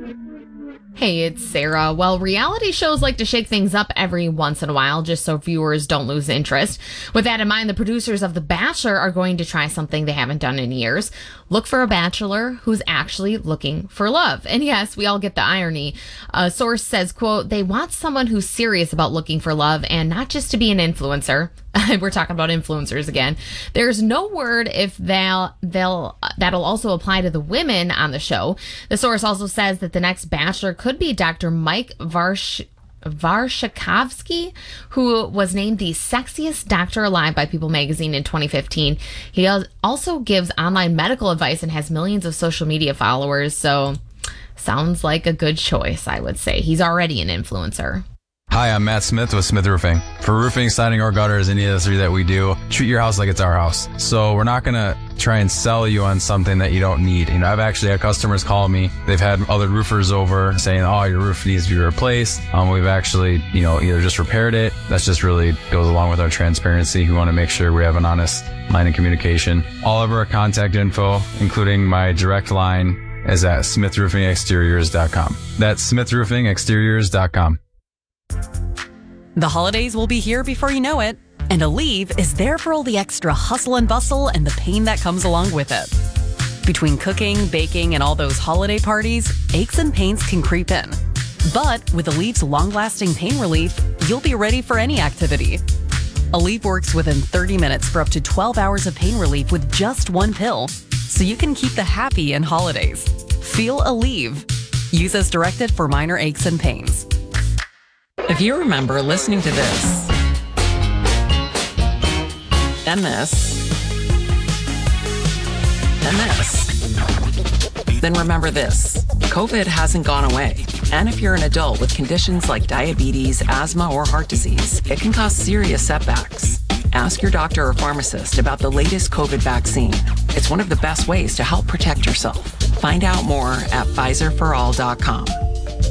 Hey, it's Sarah. Well, reality shows like to shake things up every once in a while just so viewers don't lose interest. With that in mind, the producers of The Bachelor are going to try something they haven't done in years. Look for a bachelor who's actually looking for love. And yes, we all get the irony. A source says, quote, they want someone who's serious about looking for love and not just to be an influencer. We're talking about influencers again. There's no word if that'll also apply to the women on the show. The source also says that the next bachelor could be Dr. Mike Varshakovsky, who was named the sexiest doctor alive by People magazine in 2015. He also gives online medical advice and has millions of social media followers. So sounds like a good choice, I would say. He's already an influencer. Hi, I'm Matt Smith with Smith Roofing. For roofing, siding, or gutters, any of the three that we do, treat your house like it's our house. So we're not going to try and sell you on something that you don't need. You know, I've actually had customers call me. They've had other roofers over saying, oh, your roof needs to be replaced. We've actually, either just repaired it. That just really goes along with our transparency. We want to make sure we have an honest line of communication. All of our contact info, including my direct line, is at smithroofingexteriors.com. That's smithroofingexteriors.com. The holidays will be here before you know it, and Aleve is there for all the extra hustle and bustle and the pain that comes along with it. Between cooking, baking, and all those holiday parties, aches and pains can creep in. But with Aleve's long-lasting pain relief, you'll be ready for any activity. Aleve works within 30 minutes for up to 12 hours of pain relief with just one pill, so you can keep the happy in holidays. Feel Aleve. Use as directed for minor aches and pains. If you remember listening to this, and this, and this, then remember this. COVID hasn't gone away. And if you're an adult with conditions like diabetes, asthma, or heart disease, it can cause serious setbacks. Ask your doctor or pharmacist about the latest COVID vaccine. It's one of the best ways to help protect yourself. Find out more at Pfizerforall.com.